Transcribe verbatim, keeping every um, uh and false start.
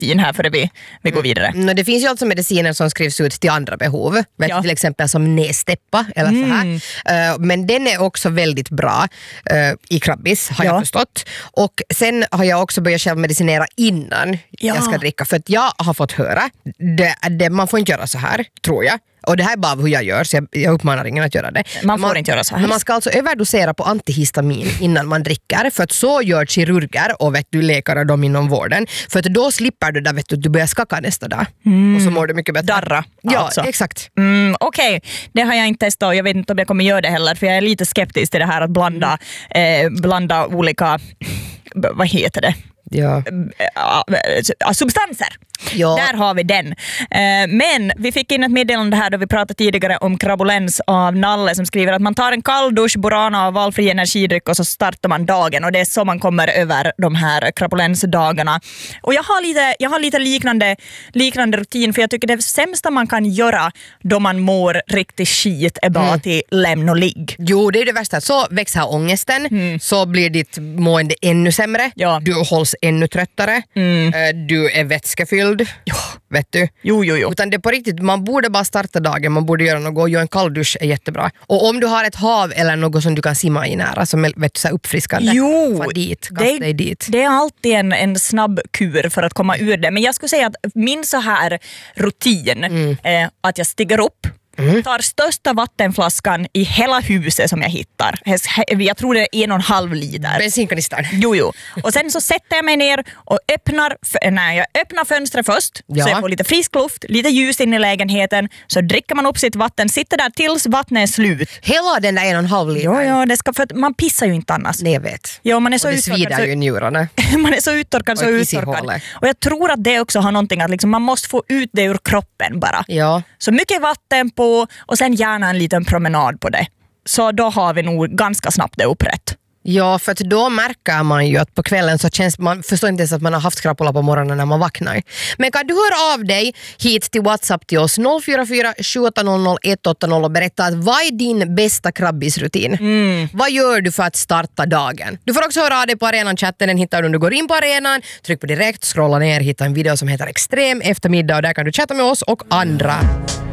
rutin här före vi, vi går vidare. Mm, det finns ju alltså mediciner som skrivs ut till andra behov. Vet Ja. till exempel som nästäppa eller Mm. så här. Uh, men den är också väldigt bra uh, i krabbis har Ja. jag förstått. Och sen har jag också börjat själv medicinera innan Ja. jag ska dricka. För att jag har fått höra, det, det, man får inte göra så här, tror jag. Och det här är bara hur jag gör, så jag, jag uppmanar ingen att göra det. Man får inte göra så här. Man ska alltså överdosera på antihistamin innan man dricker, för att så gör kirurger och vet du, läkare de inom vården. För att då slipper du där, vet du, du börjar skaka nästa dag. Mm. Och så mår du mycket bättre. Darra, ja, alltså. exakt. Mm, Okej, okay. Det har jag inte testat och jag vet inte om jag kommer göra det heller, för jag är lite skeptisk till det här att blanda, eh, blanda olika, vad heter det? Ja. Äh, substanser. Ja. Där har vi den. Eh, men vi fick in ett meddelande här då vi pratade tidigare om krabolens av Nalle som skriver att man tar en kall dusch, Burana och valfri energidryck och så startar man dagen, och det är så man kommer över de här krabolensdagarna. Och jag har lite, jag har lite liknande, liknande rutin, för jag tycker det sämsta man kan göra då man mår riktigt skit är bara mm. till lämn och ligg. Jo, det är det värsta. Så växer ångesten, mm. så blir ditt mående ännu sämre. Ja. Du hålls ännu tröttare. Mm. Du är vätskefylld. Ja. Vet du? Jo, jo, jo. Utan det är på riktigt, man borde bara starta dagen, man borde göra något, och göra en kall dusch är jättebra. Och om du har ett hav eller något som du kan simma i nära, som är, vet du, så här uppfriskande, jo, dit, kasta dig dit. Det är alltid en, en snabb kur för att komma ur det. Men jag skulle säga att min så här rutin mm. är att jag stiger upp, Mm. tar största vattenflaskan i hela huset som jag hittar. Jag tror det är en och en halv liter. Bensinkanistern. Jo, jo. Och sen så sätter jag mig ner och öppnar, nej, jag öppnar fönstret först, ja. så jag får lite frisk luft, lite ljus in i lägenheten, så dricker man upp sitt vatten, sitter där tills vattnet är slut. Hela den där en och en halv liter? Jo, jo, det ska, för att man pissar ju inte annars. Nej, jag vet. Jo, man är så och det uttorkad, svider så, ju njurarna. man är så uttorkad, så uttorkad. Och jag tror att det också har någonting att liksom, man måste få ut det ur kroppen bara. Ja. Så mycket vatten på och sen gärna en liten promenad på det. Så då har vi nog ganska snabbt det upprätt. Ja, för att då märker man ju att på kvällen så känns man, förstår inte ens att man har haft krapola på morgonen när man vaknar. Men kan du höra av dig hit till WhatsApp till oss noll fyra fyra sju åtta noll noll ett åtta noll och berätta att vad är din bästa krabbisrutin? Mm. Vad gör du för att starta dagen? Du får också höra av dig på arenan-chatten, den hittar du om du går in på arenan, tryck på direkt, scrolla ner, hitta en video som heter Extrem eftermiddag och där kan du chatta med oss och andra.